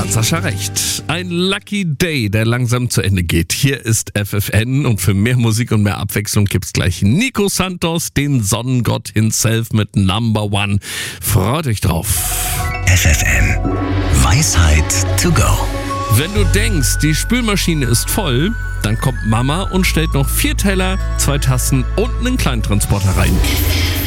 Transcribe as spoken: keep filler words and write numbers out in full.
hat Sascha recht. Ein Lucky Day, der langsam zu Ende geht. Hier ist F F N und für mehr Musik und mehr Abwechslung gibt's gleich Nico Santos, den Sonnengott himself mit Number One. Freut euch drauf. F F N. Weisheit to go. Wenn du denkst, die Spülmaschine ist voll, dann kommt Mama und stellt noch vier Teller, zwei Tassen und einen Kleintransporter rein.